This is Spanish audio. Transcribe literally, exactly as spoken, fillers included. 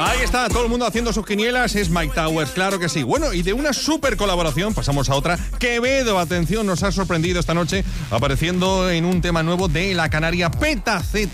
Ahí está, todo el mundo haciendo sus quinielas, es Mike Towers, claro que sí. Bueno, y de una super colaboración pasamos a otra. Quevedo, atención, nos ha sorprendido esta noche apareciendo en un tema nuevo de la canaria Petaceta.